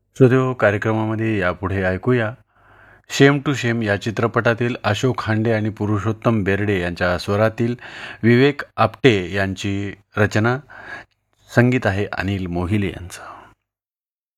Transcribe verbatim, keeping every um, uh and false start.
श्रोतेहो, कार्यक्रमामध्ये यापुढे ऐकूया शेम टू शेम या चित्रपटातील अशोक खांडे आणि पुरुषोत्तम बेर्डे यांच्या स्वरातील विवेक आपटे यांची रचना. संगीत आहे अनिल मोहिले यांचं.